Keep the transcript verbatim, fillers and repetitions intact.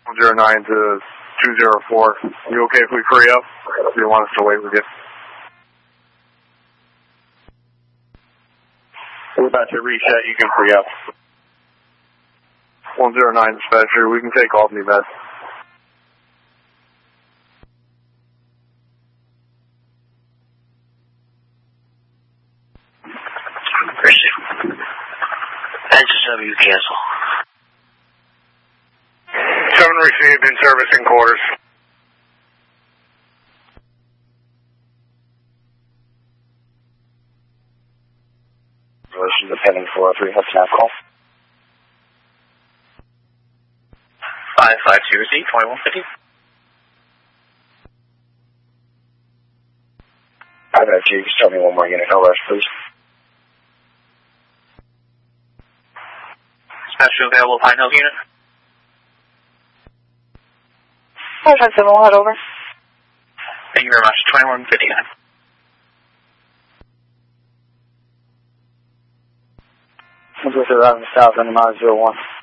zero nine to two zero four. You okay if we hurry up? Or do you want us to wait with you? We're about to reset. You can free up. one zero nine dispatcher. We can take Albany back. W cancel. seven received in service in quarters. Relation to pending four oh three, what's now call? five five two receive, twenty-one fifty. five five two, just tell me one more unit, no rush, please. Dispatcher available, Pine Hill unit. five five seven, we'll head over. Thank you very much, twenty-one fifty-nine. Let's go to the south, under mile zero one.